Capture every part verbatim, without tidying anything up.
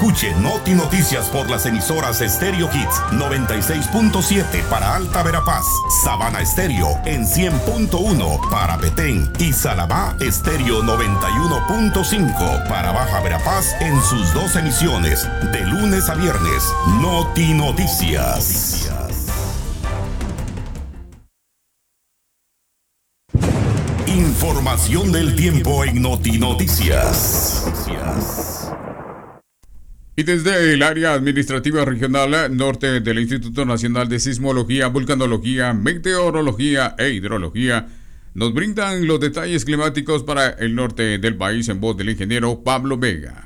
Escuche Noti Noticias por las emisoras Stereo Hits noventa y seis punto siete para Alta Verapaz, Sabana Estéreo en cien punto uno para Petén y Salamá Estéreo noventa y uno punto cinco para Baja Verapaz en sus dos emisiones de lunes a viernes. Noti Noticias. Información del tiempo en Noti Noticias. Y desde el área administrativa regional norte del Instituto Nacional de Sismología, Vulcanología, Meteorología e Hidrología, nos brindan los detalles climáticos para el norte del país en voz del ingeniero Pablo Vega.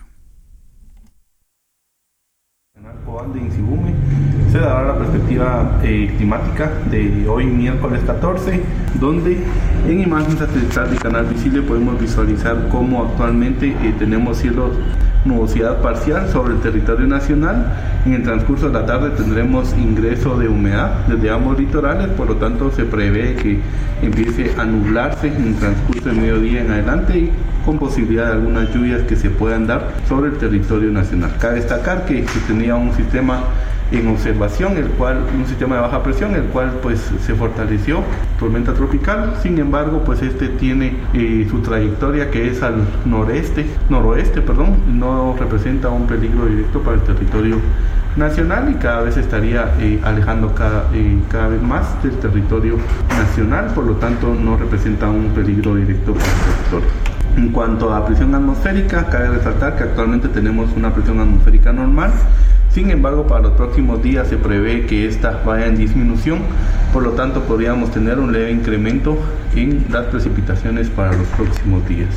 Se dará la perspectiva eh, climática de hoy miércoles catorce, donde en imagen satelital de canal visible podemos visualizar cómo actualmente eh, tenemos cielos nubosidad parcial sobre el territorio nacional. En el transcurso de la tarde tendremos ingreso de humedad desde ambos litorales, por lo tanto se prevé que empiece a nublarse en el transcurso del mediodía en adelante y con posibilidad de algunas lluvias que se puedan dar sobre el territorio nacional. Cabe destacar que se tenía un sistema en observación, el cual un sistema de baja presión, el cual pues se fortaleció, tormenta tropical. Sin embargo, pues este tiene eh, su trayectoria que es al noreste, noroeste, perdón, no representa un peligro directo para el territorio nacional y cada vez estaría eh, alejando cada, eh, cada vez más del territorio nacional, por lo tanto no representa un peligro directo para el territorio. En cuanto a presión atmosférica, cabe resaltar que actualmente tenemos una presión atmosférica normal. Sin embargo, para los próximos días se prevé que esta vaya en disminución, por lo tanto podríamos tener un leve incremento en las precipitaciones para los próximos días.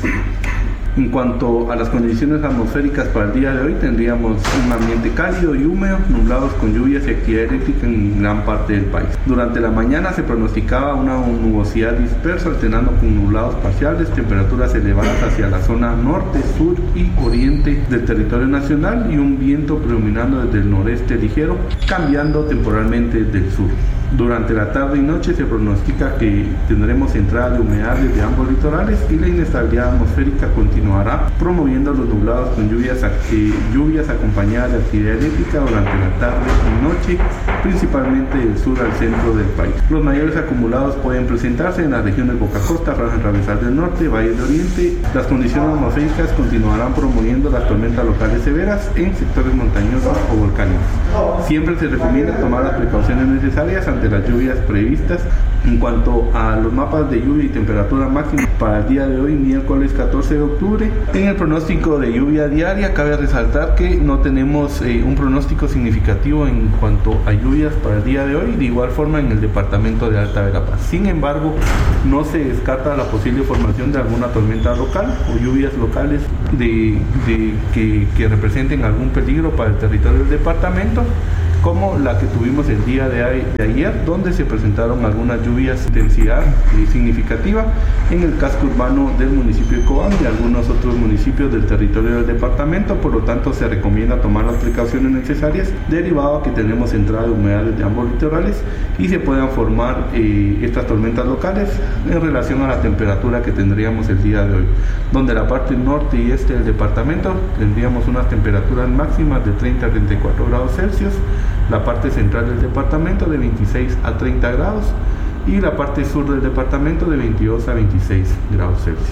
En cuanto a las condiciones atmosféricas para el día de hoy, tendríamos un ambiente cálido y húmedo, nublados con lluvias y actividad eléctrica en gran parte del país. Durante la mañana se pronosticaba una nubosidad dispersa, alternando con nublados parciales, temperaturas elevadas hacia la zona norte, sur y oriente del territorio nacional y un viento predominando desde el noreste ligero, cambiando temporalmente del sur. Durante la tarde y noche se pronostica que tendremos entrada de humedad desde ambos litorales y la inestabilidad atmosférica continuará promoviendo los nublados con lluvias, eh, lluvias acompañadas de actividad eléctrica durante la tarde y noche, principalmente del sur al centro del país. Los mayores acumulados pueden presentarse en las regiones Boca Costa, Franja Travesal del Norte, Valle del Oriente. Las condiciones atmosféricas continuarán promoviendo las tormentas locales severas en sectores montañosos o volcánicos. Siempre se recomienda tomar las precauciones necesarias ante las lluvias previstas. En cuanto a los mapas de lluvia y temperatura máxima para el día de hoy, miércoles catorce de octubre, en el pronóstico de lluvia diaria cabe resaltar que no tenemos eh, un pronóstico significativo en cuanto a lluvias para el día de hoy, de igual forma en el departamento de Alta Verapaz. Sin embargo, no se descarta la posible formación de alguna tormenta local o lluvias locales de, de, que, que representen algún peligro para el territorio del departamento, como la que tuvimos el día de, de ayer, donde se presentaron algunas lluvias de intensidad significativa en el casco urbano del municipio de Cobán y algunos otros municipios del territorio del departamento. Por lo tanto, se recomienda tomar las precauciones necesarias derivado a que tenemos entrada de humedades de ambos litorales y se puedan formar eh, estas tormentas locales en relación a la temperatura que tendríamos el día de hoy, donde la parte norte y este del departamento tendríamos unas temperaturas máximas de treinta a treinta y cuatro grados Celsius, la parte central del departamento de veintiséis a treinta grados y la parte sur del departamento de veintidós a veintiséis grados Celsius.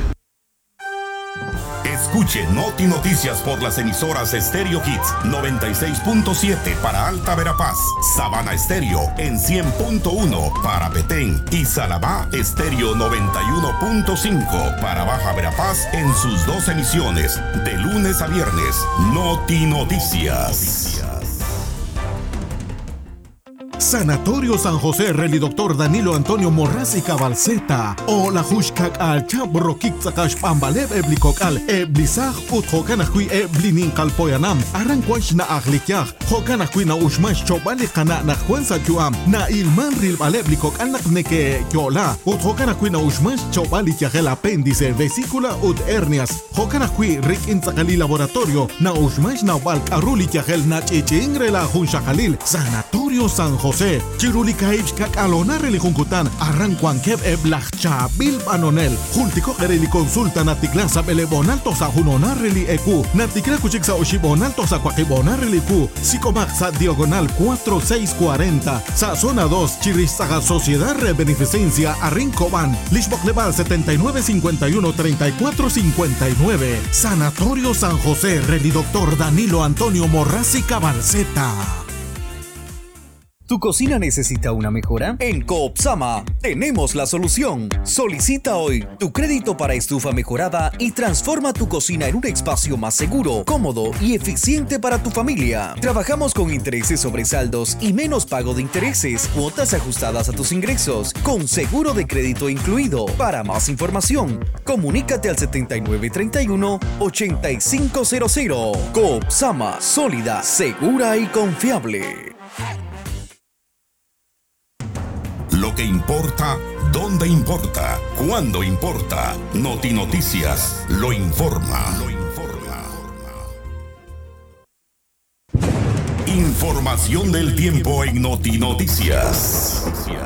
Escuche Noti Noticias por las emisoras Stereo Hits noventa y seis punto siete para Alta Verapaz, Sabana Estéreo en cien punto uno para Petén y Salamá Estéreo noventa y uno punto cinco para Baja Verapaz en sus dos emisiones de lunes a viernes. Noti Noticias. Sanatorio San José Reli Doctor Danilo Antonio Morrasi Cabalceta o la Hushkak al Chabro Kikzakash Pambalev Eblikok al Eblisaj ut Hokanakui Eblinin Kalpoyanam Arranquash na Ahlikyah Hokanakui na Ushmash Chobali Kana na Juanza Chuam na Ilman Ril Baleblikok al Nakneke Yola ut Hokanakui na Ushmash Chobali Kyahel Apéndice Vesícula ut Hernias Hokanakui Rik Inzakali Laboratorio na Ushmash na Balk Aruli Kyahel na Chichingre la Hunshakalil Sanatorio San José José, Chirulika Ichkak Alona Relijunkutan, Arranquan Keb Eblachcha, Bil Banonel, Jultico Ereli Consulta Natiglasa Belebonal Tosa Junona Reli Ecu, Natigla Cuchiksa Oshibonal Tosa Quaquibona Relicu, Psicomaxa Diagonal cuatro seis cuarenta, Sa Zona dos, Chirizaga Sociedad Re Beneficencia, Arrincoban, Lishbok Leval setenta y nueve cincuenta y uno treinta y cuatro cincuenta y nueve, Sanatorio San José, Reli Doctor Danilo Antonio Morrásica Balseta. ¿Tu cocina necesita una mejora? En Coopsama tenemos la solución. Solicita hoy tu crédito para estufa mejorada y transforma tu cocina en un espacio más seguro, cómodo y eficiente para tu familia. Trabajamos con intereses sobre saldos y menos pago de intereses, cuotas ajustadas a tus ingresos, con seguro de crédito incluido. Para más información, comunícate al setenta y nueve treinta y uno ochenta y cinco cero cero. Coopsama, sólida, segura y confiable. Lo que importa, dónde importa, cuándo importa. Noti Noticias lo informa. Lo informa. Información del tiempo en Noti Noticias.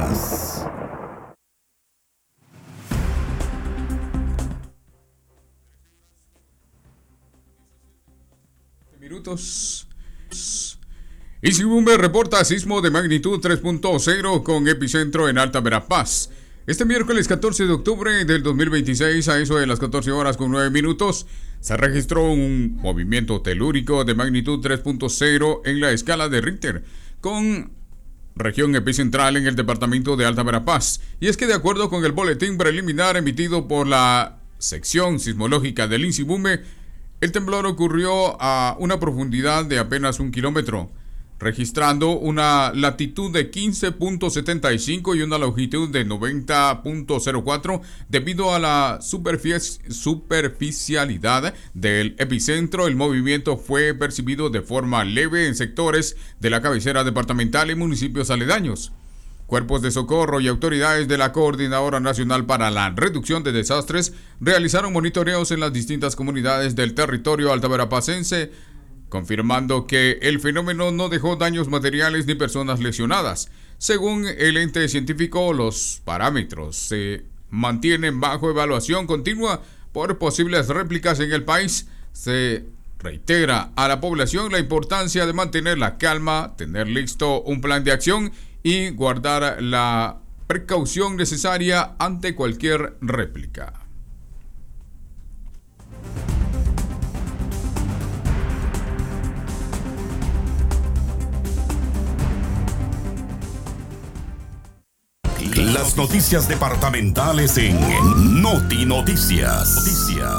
Minutos. INSIBUME reporta sismo de magnitud tres punto cero con epicentro en Alta Verapaz. Este miércoles catorce de octubre del dos mil veintiséis, a eso de las catorce horas con nueve minutos, se registró un movimiento telúrico de magnitud tres punto cero en la escala de Richter, con región epicentral en el departamento de Alta Verapaz. Y es que de acuerdo con el boletín preliminar emitido por la sección sismológica del INSIBUME, el temblor ocurrió a una profundidad de apenas un kilómetro, registrando una latitud de quince punto setenta y cinco y una longitud de noventa punto cero cuatro. Debido a la superfic- superficialidad del epicentro, el movimiento fue percibido de forma leve en sectores de la cabecera departamental y municipios aledaños. Cuerpos de socorro y autoridades de la Coordinadora Nacional para la Reducción de Desastres realizaron monitoreos en las distintas comunidades del territorio altaverapacense, confirmando que el fenómeno no dejó daños materiales ni personas lesionadas. Según el ente científico, los parámetros se mantienen bajo evaluación continua por posibles réplicas en el país. Se reitera a la población la importancia de mantener la calma, tener listo un plan de acción y guardar la precaución necesaria ante cualquier réplica. Las noticias departamentales en Noti Noticias. Noticias.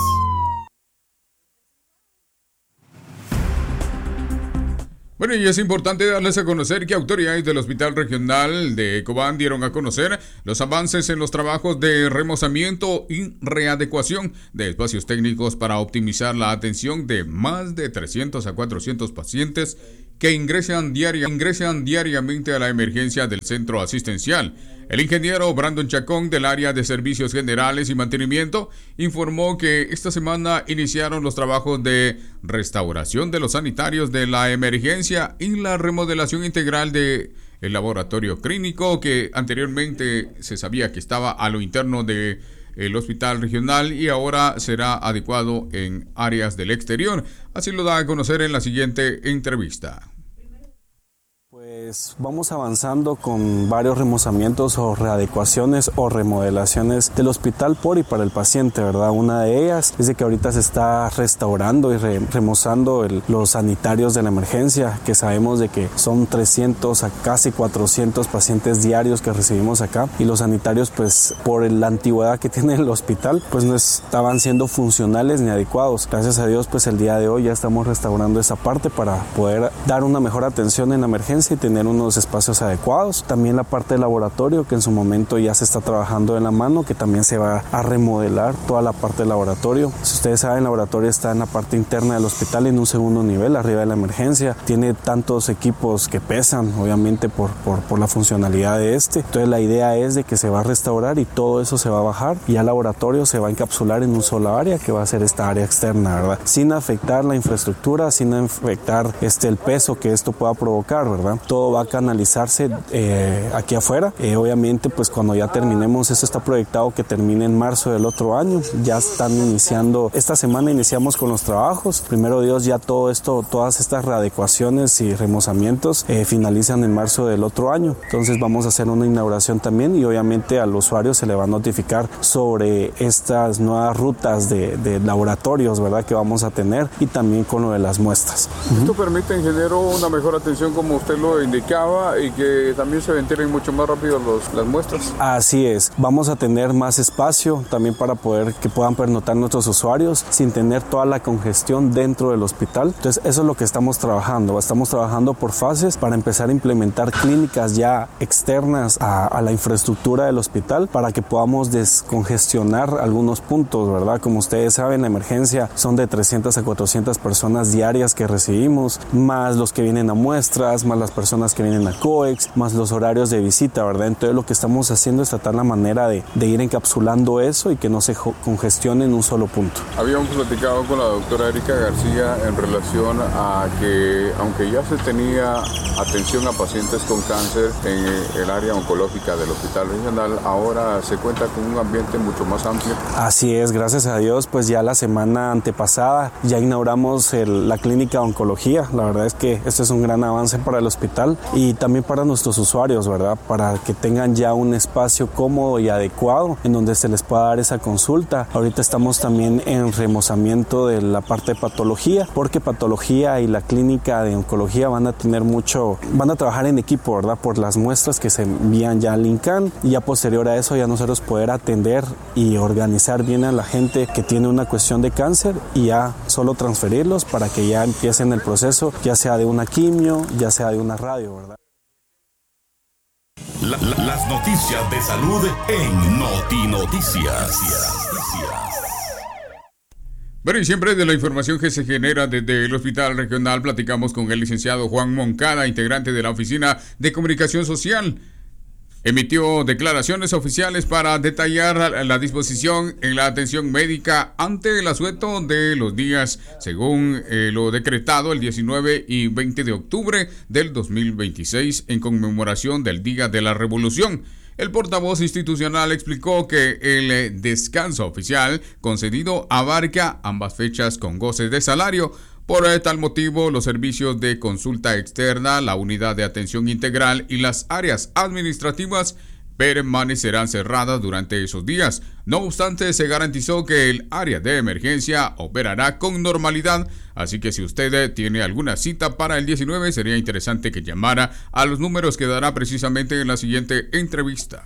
Bueno, y es importante darles a conocer que autoridades del Hospital Regional de Cobán dieron a conocer los avances en los trabajos de remozamiento y readecuación de espacios técnicos para optimizar la atención de más de trescientos a cuatrocientos pacientes que ingresan, diaria, ingresan diariamente a la emergencia del centro asistencial. El ingeniero Brandon Chacón, del área de Servicios Generales y Mantenimiento, informó que esta semana iniciaron los trabajos de restauración de los sanitarios de la emergencia y la remodelación integral de el laboratorio clínico, que anteriormente se sabía que estaba a lo interno de el hospital regional y ahora será adecuado en áreas del exterior. Así lo da a conocer en la siguiente entrevista. Pues vamos avanzando con varios remozamientos o readecuaciones o remodelaciones del hospital por y para el paciente, ¿verdad? Una de ellas es de que ahorita se está restaurando y re remozando el, los sanitarios de la emergencia, que sabemos de que son trescientos a casi cuatrocientos pacientes diarios que recibimos acá, y los sanitarios, pues por la antigüedad que tiene el hospital, pues no estaban siendo funcionales ni adecuados. Gracias a Dios, pues el día de hoy ya estamos restaurando esa parte para poder dar una mejor atención en la emergencia y tener unos espacios adecuados. También la parte del laboratorio, que en su momento ya se está trabajando de la mano, que también se va a remodelar toda la parte del laboratorio. Si ustedes saben, el laboratorio está en la parte interna del hospital, en un segundo nivel, arriba de la emergencia. Tiene tantos equipos que pesan, obviamente, por, por, por la funcionalidad de este. Entonces la idea es de que se va a restaurar y todo eso se va a bajar, y al laboratorio se va a encapsular en un solo área, que va a ser esta área externa, ¿verdad? Sin afectar la infraestructura, sin afectar este, el peso que esto pueda provocar, ¿verdad? Todo todo va a canalizarse eh, aquí afuera. Eh, obviamente, pues cuando ya terminemos, esto está proyectado que termine en marzo del otro año. Ya están iniciando, esta semana iniciamos con los trabajos. Primero Dios, ya todo esto, todas estas readecuaciones y remozamientos eh, finalizan en marzo del otro año. Entonces vamos a hacer una inauguración también y obviamente al usuario se le va a notificar sobre estas nuevas rutas de, de laboratorios, ¿verdad?, que vamos a tener, y también con lo de las muestras. Esto uh-huh. permite, ingeniero, una mejor atención como usted lo indicaba y que también se ventilen mucho más rápido los, las muestras. Así es, vamos a tener más espacio también para poder que puedan pernotar nuestros usuarios sin tener toda la congestión dentro del hospital. Entonces eso es lo que estamos trabajando, estamos trabajando por fases para empezar a implementar clínicas ya externas a, a la infraestructura del hospital para que podamos descongestionar algunos puntos, ¿verdad? Como ustedes saben, la emergencia son de trescientas a cuatrocientas personas diarias que recibimos, más los que vienen a muestras, más las personas que vienen a COEX, más los horarios de visita, ¿verdad? Entonces lo que estamos haciendo es tratar la manera de, de ir encapsulando eso y que no se congestione en un solo punto. Habíamos platicado con la doctora Erika García en relación a que, aunque ya se tenía atención a pacientes con cáncer en el área oncológica del Hospital Regional, ahora se cuenta con un ambiente mucho más amplio. Así es, gracias a Dios, pues ya la semana antepasada ya inauguramos el, la clínica de oncología. La verdad es que esto es un gran avance para el hospital y también para nuestros usuarios, ¿verdad? Para que tengan ya un espacio cómodo y adecuado en donde se les pueda dar esa consulta. Ahorita estamos también en remozamiento de la parte de patología, porque patología y la clínica de oncología van a tener mucho, van a trabajar en equipo, ¿verdad? Por las muestras que se envían ya al INCAN, y ya posterior a eso ya nosotros poder atender y organizar bien a la gente que tiene una cuestión de cáncer y ya solo transferirlos para que ya empiecen el proceso, ya sea de una quimio, ya sea de una radio, ¿verdad? La, la, las noticias de salud en Noti Noticias. Bueno, y siempre de la información que se genera desde el Hospital Regional, platicamos con el licenciado Juan Moncada, integrante de la Oficina de Comunicación Social. Emitió declaraciones oficiales para detallar la disposición en la atención médica ante el asueto de los días, según eh, lo decretado el diecinueve y veinte de octubre del dos mil veintiséis, en conmemoración del Día de la Revolución. El portavoz institucional explicó que el descanso oficial concedido abarca ambas fechas con goce de salario. Por tal motivo, los servicios de consulta externa, la unidad de atención integral y las áreas administrativas permanecerán cerradas durante esos días. No obstante, se garantizó que el área de emergencia operará con normalidad, así que si usted tiene alguna cita para el diecinueve, sería interesante que llamara a los números que dará precisamente en la siguiente entrevista.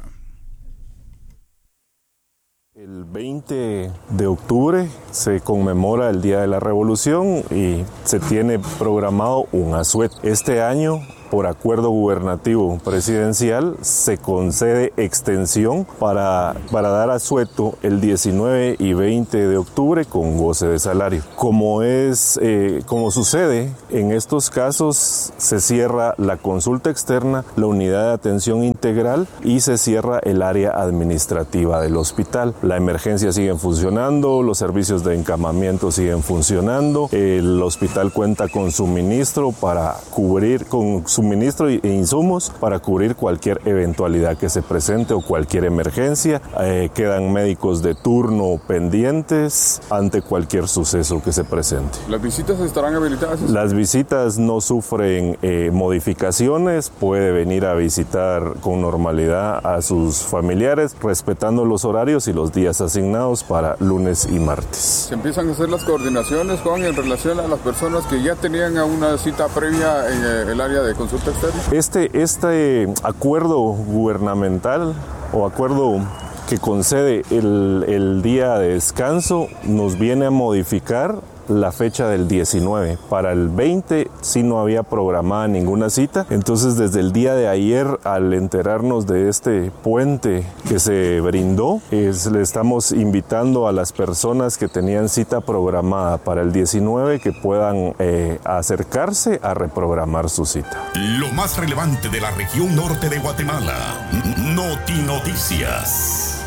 El veinte de octubre se conmemora el Día de la Revolución y se tiene programado un asueto. Este año, por acuerdo gubernativo presidencial, se concede extensión para, para dar asueto el diecinueve y veinte de octubre con goce de salario. Como, es, eh, como sucede en estos casos, se cierra la consulta externa, la unidad de atención integral y se cierra el área administrativa del hospital. La emergencia sigue funcionando, los servicios de encamamiento siguen funcionando, el hospital cuenta con suministro para cubrir, con suministro e insumos para cubrir cualquier eventualidad que se presente o cualquier emergencia. Eh, quedan médicos de turno pendientes ante cualquier suceso que se presente. ¿Las visitas estarán habilitadas? Las visitas no sufren eh, modificaciones, puede venir a visitar con normalidad a sus familiares, respetando los horarios y los días asignados para lunes y martes. ¿Se empiezan a hacer las coordinaciones, Juan, en relación a las personas que ya tenían una cita previa en el área de consulta externa? Este, este acuerdo gubernamental o acuerdo que concede el, el día de descanso nos viene a modificar la fecha del diecinueve. Para el veinte sí no había programada ninguna cita, entonces desde el día de ayer, al enterarnos de este puente que se brindó, es, le estamos invitando a las personas que tenían cita programada para el diecinueve que puedan eh, acercarse a reprogramar su cita. Lo más relevante de la región norte de Guatemala. Noti Noticias.